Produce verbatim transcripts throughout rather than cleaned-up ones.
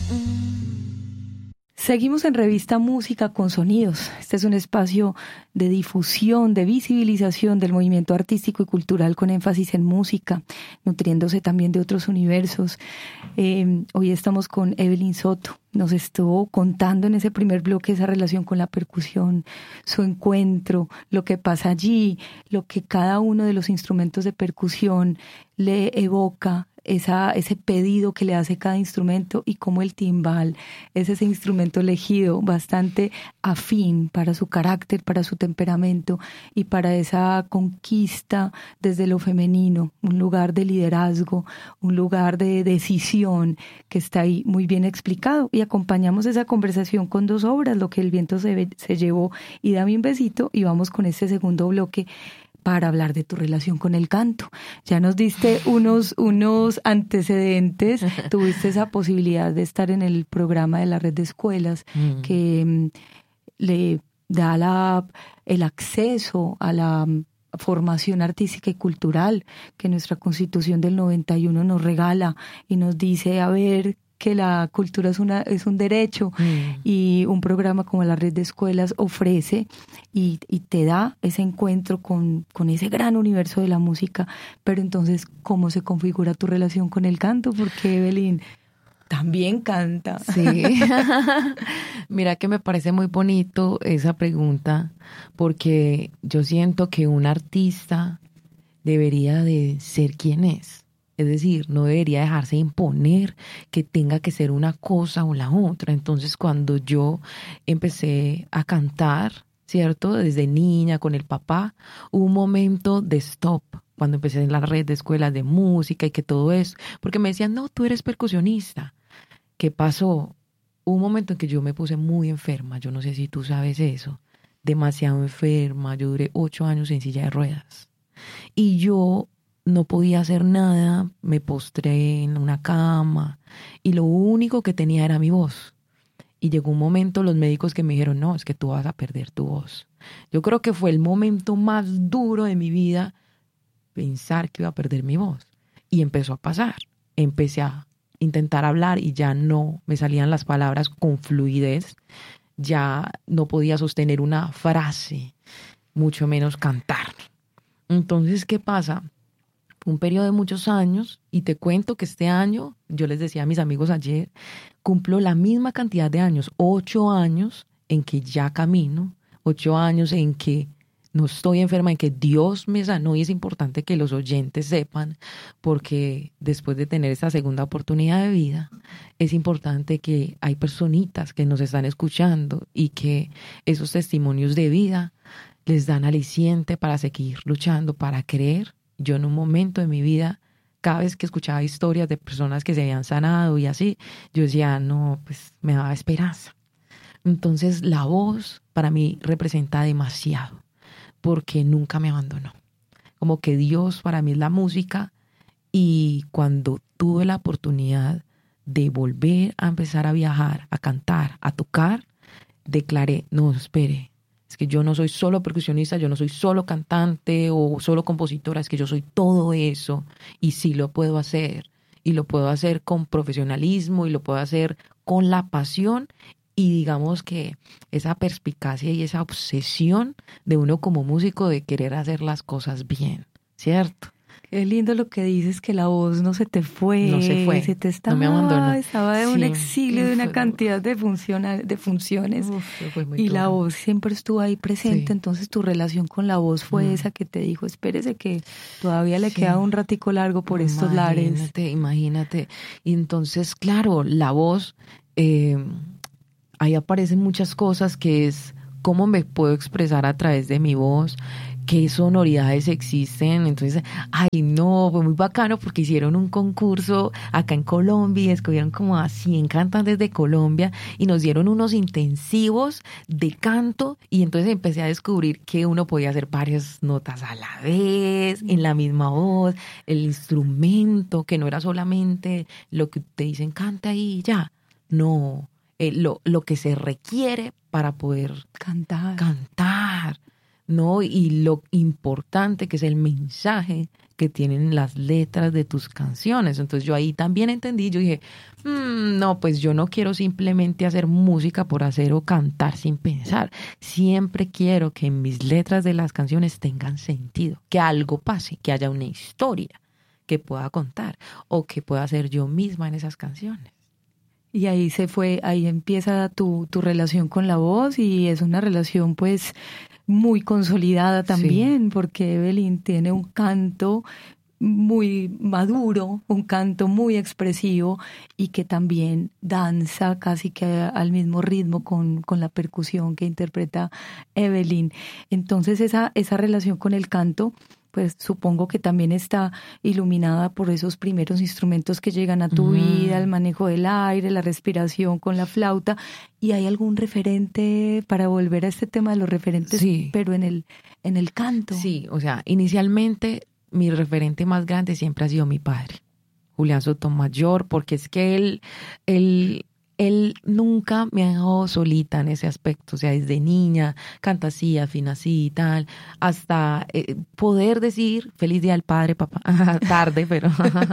Seguimos en Revista Música con Sonidos. Este es un espacio de difusión, de visibilización del movimiento artístico y cultural con énfasis en música, nutriéndose también de otros universos. Eh, hoy estamos con Evelyn Soto. Nos estuvo contando en ese primer bloque esa relación con la percusión, su encuentro, lo que pasa allí, lo que cada uno de los instrumentos de percusión le evoca, esa, ese pedido que le hace cada instrumento, y cómo el timbal es ese instrumento elegido bastante afín para su carácter, para su temperamento y para esa conquista desde lo femenino, un lugar de liderazgo, un lugar de decisión que está ahí muy bien explicado. Y acompañamos esa conversación con dos obras, Lo que el viento se, se llevó y Dame un besito, y vamos con este segundo bloque para hablar de tu relación con el canto. Ya nos diste unos, unos antecedentes, tuviste esa posibilidad de estar en el programa de la red de escuelas mm. que um, le da la, el acceso a la formación artística y cultural que nuestra Constitución del noventa y uno nos regala y nos dice, a ver, que la cultura es una es un derecho mm. y un programa como la red de escuelas ofrece y, y te da ese encuentro con, con ese gran universo de la música. Pero entonces, ¿cómo se configura tu relación con el canto? Porque Evelyn también canta. Sí. Mira que me parece muy bonito esa pregunta, porque yo siento que un artista debería de ser quien es. Es decir, no debería dejarse imponer que tenga que ser una cosa o la otra. Entonces, cuando yo empecé a cantar, ¿cierto? Desde niña con el papá, hubo un momento de stop cuando empecé en la red de escuelas de música y que todo eso. Porque me decían, no, tú eres percusionista. ¿Qué pasó? Hubo un momento en que yo me puse muy enferma. Yo no sé si tú sabes eso. Demasiado enferma. Yo duré ocho años en silla de ruedas. Y yo no podía hacer nada, me postré en una cama y lo único que tenía era mi voz. Y llegó un momento los médicos que me dijeron, no, es que tú vas a perder tu voz. Yo creo que fue el momento más duro de mi vida, pensar que iba a perder mi voz. Y empezó a pasar. Empecé a intentar hablar y ya no me salían las palabras con fluidez. Ya no podía sostener una frase, mucho menos cantar. Entonces, ¿qué pasa? Un periodo de muchos años, y te cuento que este año, yo les decía a mis amigos ayer, cumplo la misma cantidad de años, ocho años en que ya camino, ocho años en que no estoy enferma, en que Dios me sanó, y es importante que los oyentes sepan, porque después de tener esta segunda oportunidad de vida, es importante que hay personitas que nos están escuchando y que esos testimonios de vida les dan aliciente para seguir luchando, para creer. Yo en un momento de mi vida, cada vez que escuchaba historias de personas que se habían sanado y así, yo decía, no, pues me daba esperanza. Entonces la voz para mí representa demasiado, porque nunca me abandonó. Como que Dios para mí es la música, y cuando tuve la oportunidad de volver a empezar a viajar, a cantar, a tocar, declaré, no, espere. Es que yo no soy solo percusionista, yo no soy solo cantante o solo compositora, es que yo soy todo eso, y sí lo puedo hacer, y lo puedo hacer con profesionalismo, y lo puedo hacer con la pasión, y digamos que esa perspicacia y esa obsesión de uno como músico de querer hacer las cosas bien, ¿cierto? Qué lindo lo que dices, que la voz no se te fue. No se fue, se te estaba, no me abandonó. Estaba de sí, un exilio, de una fue, cantidad de, funciona, de funciones. Uf, fue muy y duro. La voz siempre estuvo ahí presente. Sí. Entonces tu relación con la voz fue mm. esa que te dijo, espérese que todavía le sí. queda un ratico largo por imagínate, estos lares. Imagínate, imagínate. Y entonces, claro, la voz, eh, ahí aparecen muchas cosas, que es cómo me puedo expresar a través de mi voz, qué sonoridades existen. Entonces, ay no, fue muy bacano porque hicieron un concurso acá en Colombia y escogieron como a cien cantantes de Colombia y nos dieron unos intensivos de canto, y entonces empecé a descubrir que uno podía hacer varias notas a la vez, en la misma voz, el instrumento, que no era solamente lo que te dicen canta y ya, no, eh, lo, lo que se requiere para poder cantar. cantar. ¿No? Y lo importante que es el mensaje que tienen las letras de tus canciones. Entonces yo ahí también entendí, yo dije, mmm, no, pues yo no quiero simplemente hacer música por hacer o cantar sin pensar. Siempre quiero que mis letras de las canciones tengan sentido, que algo pase, que haya una historia que pueda contar o que pueda ser yo misma en esas canciones. Y ahí se fue, ahí empieza tu, tu relación con la voz, y es una relación pues muy consolidada también, sí, porque Evelyn tiene un canto muy maduro, un canto muy expresivo y que también danza casi que al mismo ritmo con, con la percusión que interpreta Evelyn. Entonces esa, esa relación con el canto, pues supongo que también está iluminada por esos primeros instrumentos que llegan a tu mm. vida, el manejo del aire, la respiración con la flauta. ¿Y hay algún referente para volver a este tema de los referentes, sí, pero en el, en el canto? Sí, o sea, inicialmente mi referente más grande siempre ha sido mi padre, Julián Sotomayor, porque es que él, él, él nunca me ha dejado solita en ese aspecto. O sea, desde niña canta así, afina así y tal, hasta eh, poder decir feliz día al padre, papá, tarde, pero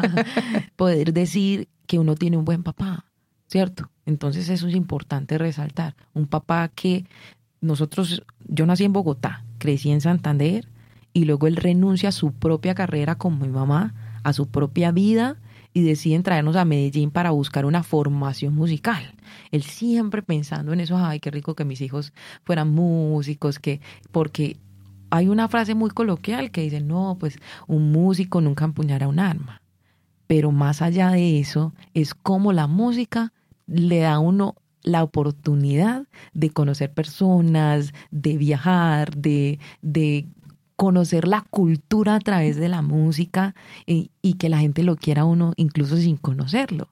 poder decir que uno tiene un buen papá, ¿cierto? Entonces eso es importante resaltar. Un papá que nosotros, yo nací en Bogotá, crecí en Santander, y luego él renuncia a su propia carrera como mi mamá, a su propia vida, y deciden traernos a Medellín para buscar una formación musical. Él siempre pensando en eso, ay, qué rico que mis hijos fueran músicos, que porque hay una frase muy coloquial que dice, no, pues un músico nunca empuñará un arma. Pero más allá de eso, es como la música le da a uno la oportunidad de conocer personas, de viajar, de, de conocer la cultura a través de la música, y, y que la gente lo quiera a uno incluso sin conocerlo.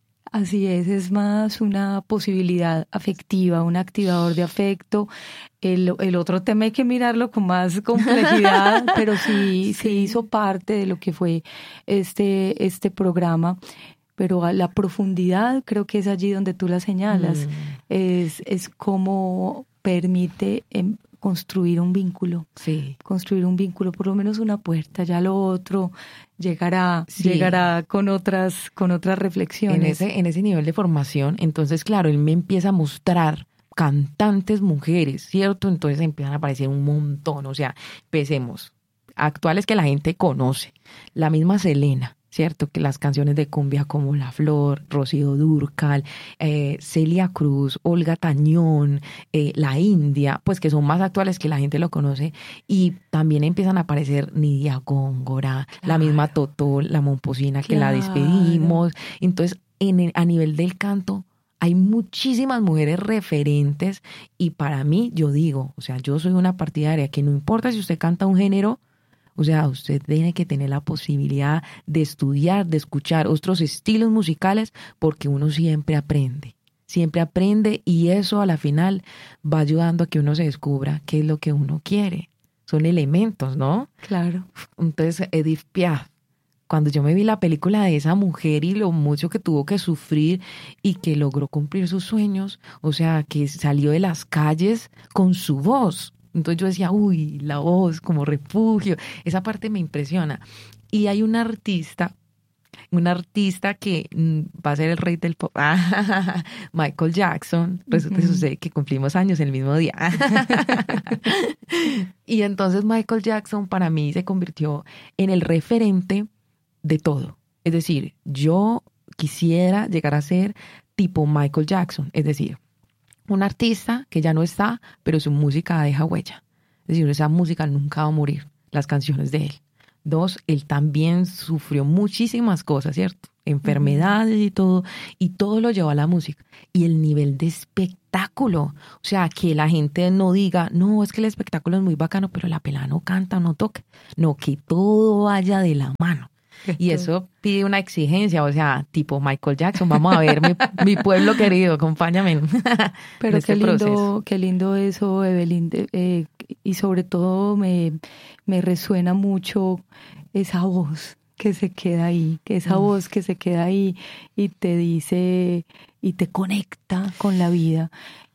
Así es, es más una posibilidad afectiva, un activador de afecto. El, el otro tema hay que mirarlo con más complejidad, pero sí, sí se hizo parte de lo que fue este, este programa. Pero a la profundidad creo que es allí donde tú la señalas. Mm. Es, es como permite em, construir un vínculo, sí, construir un vínculo, por lo menos una puerta. Ya lo otro llegará, sí, llegará con otras, con otras reflexiones. En ese, en ese nivel de formación, entonces, claro, él me empieza a mostrar cantantes mujeres, ¿cierto? Entonces empiezan a aparecer un montón. O sea, empecemos, actuales que la gente conoce, la misma Selena, ¿cierto? Que las canciones de cumbia como La Flor, Rocío Dúrcal, eh, Celia Cruz, Olga Tañón, eh, La India, pues que son más actuales que la gente lo conoce, y también empiezan a aparecer Nidia Góngora, claro, la misma Totó, la Momposina, que claro, la despedimos. Entonces, en el, a nivel del canto, hay muchísimas mujeres referentes, y para mí, yo digo, o sea, yo soy una partidaria que no importa si usted canta un género, o sea, usted tiene que tener la posibilidad de estudiar, de escuchar otros estilos musicales, porque uno siempre aprende, siempre aprende, y eso a la final va ayudando a que uno se descubra qué es lo que uno quiere. Son elementos, ¿no? Claro. Entonces, Edith Piaf, cuando yo me vi la película de esa mujer y lo mucho que tuvo que sufrir y que logró cumplir sus sueños, o sea, que salió de las calles con su voz. Entonces yo decía, uy, la voz como refugio, esa parte me impresiona. Y hay un artista, un artista que mm, va a ser el rey del pop, Michael Jackson. Resulta uh-huh. sucede que cumplimos años el mismo día. Y entonces Michael Jackson para mí se convirtió en el referente de todo. Es decir, yo quisiera llegar a ser tipo Michael Jackson, es decir, un artista que ya no está, pero su música deja huella. Es decir, esa música nunca va a morir, las canciones de él. Dos, él también sufrió muchísimas cosas, ¿cierto? Enfermedades y todo, y todo lo llevó a la música. Y el nivel de espectáculo, o sea, que la gente no diga, no, es que el espectáculo es muy bacano, pero la pelada no canta, no toca. No, que todo vaya de la mano. Y eso pide una exigencia, o sea, tipo Michael Jackson, vamos a ver, mi, mi pueblo querido, acompáñame. Pero este qué lindo, proceso. Qué lindo eso, Evelyn, eh, y sobre todo me, me resuena mucho esa voz que se queda ahí, que esa mm. voz que se queda ahí y te dice y te conecta con la vida.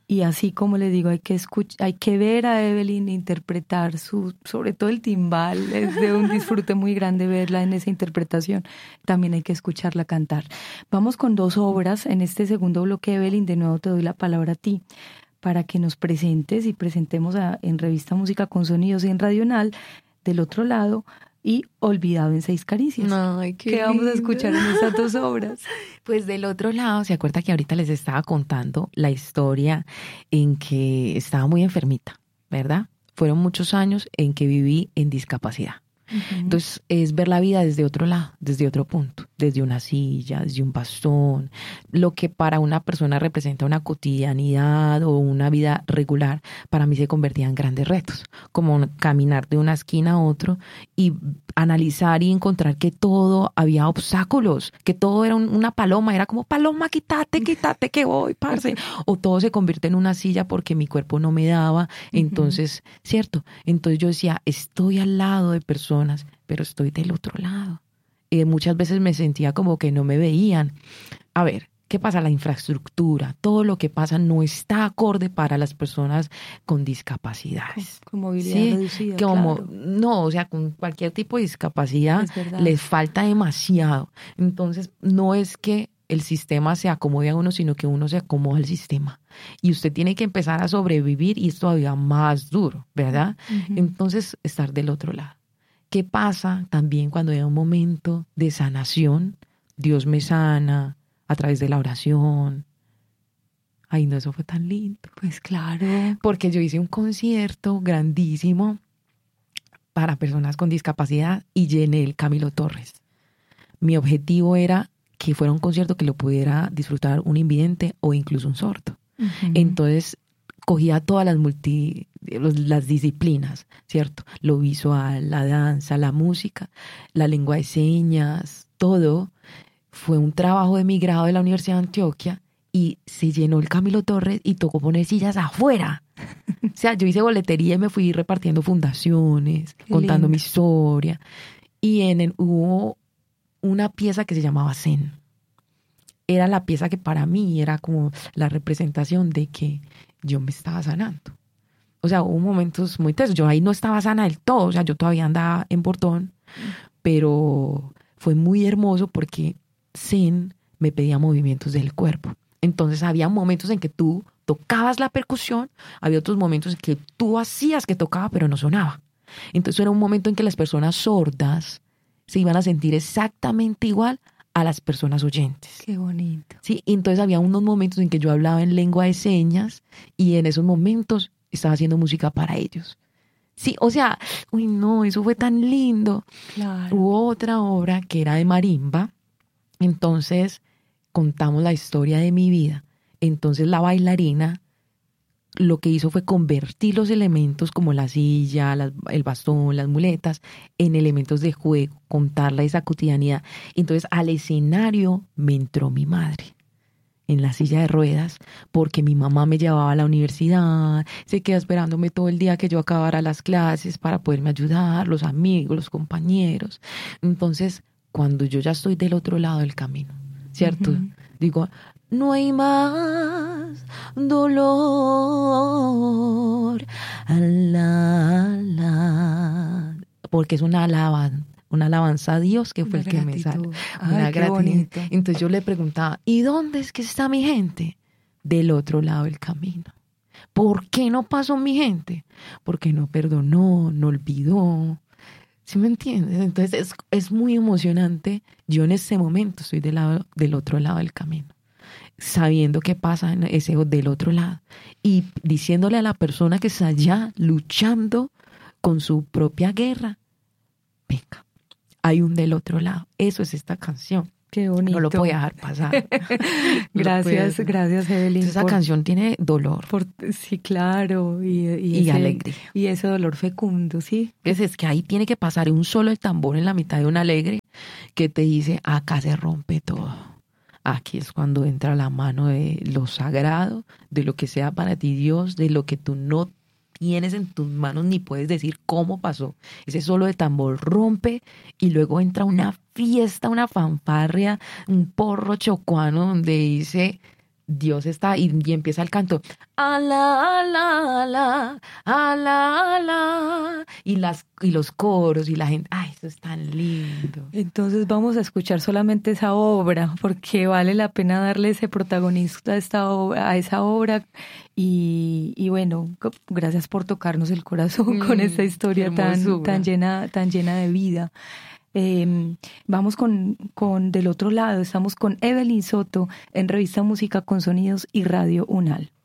Y así como le digo, hay que escuchar, hay que ver a Evelyn interpretar su, sobre todo el timbal, es de un disfrute muy grande verla en esa interpretación. También hay que escucharla cantar. Vamos con dos obras en este segundo bloque, Evelyn. De nuevo te doy la palabra a ti para que nos presentes y presentemos a, en Revista Música con Sonidos y en Radional, Del Otro Lado y Olvidado en Seis Caricias. Ay, qué ¿Qué vamos a lindo. escuchar en esas dos obras? Pues del otro lado, ¿se acuerda que ahorita les estaba contando la historia en que estaba muy enfermita, ¿verdad? Fueron muchos años en que viví en discapacidad. Uh-huh. Entonces es ver la vida desde otro lado, desde otro punto, desde una silla, desde un bastón, lo que para una persona representa una cotidianidad o una vida regular, para mí se convertía en grandes retos, como caminar de una esquina a otra y analizar y encontrar que todo había obstáculos, que todo era un, una paloma, era como paloma, quítate, quítate que voy, parce, o todo se convierte en una silla porque mi cuerpo no me daba, entonces, uh-huh. ¿cierto? Entonces yo decía, estoy al lado de personas, pero estoy del otro lado. Y muchas veces me sentía como que no me veían. A ver, ¿qué pasa? La infraestructura, todo lo que pasa no está acorde para las personas con discapacidades. Con, con movilidad ¿sí? reducida, como, claro. No, o sea, con cualquier tipo de discapacidad les falta demasiado. Entonces, no es que el sistema se acomode a uno, sino que uno se acomoda al sistema. Y usted tiene que empezar a sobrevivir y es todavía más duro, ¿verdad? Uh-huh. Entonces, estar del otro lado. ¿Qué pasa también cuando hay un momento de sanación? Dios me sana a través de la oración. Ay, no, eso fue tan lindo. Pues claro. Porque yo hice un concierto grandísimo para personas con discapacidad y llené el Camilo Torres. Mi objetivo era que fuera un concierto que lo pudiera disfrutar un invidente o incluso un sordo. Uh-huh. Entonces, cogía todas las multi, las disciplinas, ¿cierto? Lo visual, la danza, la música, la lengua de señas, todo. Fue un trabajo de mi grado de la Universidad de Antioquia y se llenó el Camilo Torres y tocó poner sillas afuera. O sea, yo hice boletería y me fui repartiendo fundaciones, Qué contando lindo. Mi historia. Y en el, hubo una pieza que se llamaba Zen. Era la pieza que para mí era como la representación de que yo me estaba sanando. O sea, hubo momentos muy tesos. Yo ahí no estaba sana del todo. O sea, yo todavía andaba en bordón. Pero fue muy hermoso porque Zen me pedía movimientos del cuerpo. Entonces había momentos en que tú tocabas la percusión, había otros momentos en que tú hacías que tocaba pero no sonaba. Entonces era un momento en que las personas sordas se iban a sentir exactamente igual a las personas oyentes. Qué bonito. Sí, entonces había unos momentos en que yo hablaba en lengua de señas y en esos momentos estaba haciendo música para ellos. Sí, o sea, uy no, eso fue tan lindo. Claro. Hubo otra obra que era de marimba. Entonces contamos la historia de mi vida. Entonces la bailarina lo que hizo fue convertir los elementos como la silla, las, el bastón, las muletas, en elementos de juego, contarla esa cotidianidad. Entonces al escenario me entró mi madre en la silla de ruedas porque mi mamá me llevaba a la universidad, se quedó esperándome todo el día que yo acabara las clases para poderme ayudar, los amigos, los compañeros. Entonces cuando yo ya estoy del otro lado del camino, ¿cierto? Uh-huh. Digo, no hay más dolor, ala, ala, porque es una alabanza, una alabanza a Dios que fue una el que gratitud. me sale. Ay, una qué gratitud. Bonito. Entonces yo le preguntaba, ¿y dónde es que está mi gente? Del otro lado del camino. ¿Por qué no pasó mi gente? Porque no perdonó, no olvidó. ¿Sí me entiendes? Entonces es, es muy emocionante. Yo en ese momento estoy del, lado, del otro lado del camino, sabiendo qué pasa en ese del otro lado y diciéndole a la persona que está allá luchando con su propia guerra, venga, hay un del otro lado. Eso es esta canción. Qué bonito. No lo voy a dejar pasar. Gracias, no gracias, Evelyn. Esa por, canción tiene dolor. Por, sí, claro. Y, y, y ese, alegría. Y ese dolor fecundo, ¿sí? Es, es que ahí tiene que pasar un solo el tambor en la mitad de un alegre que te dice, acá se rompe todo. Aquí es cuando entra la mano de lo sagrado, de lo que sea para ti Dios, de lo que tú no tienes en tus manos ni puedes decir cómo pasó. Ese solo de tambor rompe y luego entra una fiesta, una fanfarria, un porro chocuano donde dice, Dios está, y, y empieza el canto, ala, ala, ala, ala, ala, y las y los coros y la gente, ay, eso es tan lindo. Entonces vamos a escuchar solamente esa obra, porque vale la pena darle ese protagonista a esta obra, a esa obra, y, y bueno, gracias por tocarnos el corazón mm, con esta historia tan, tan llena, tan llena de vida. Eh, vamos con, con del otro lado, estamos con Evelyn Soto en Revista Música con Sonidos y Radio UNAL.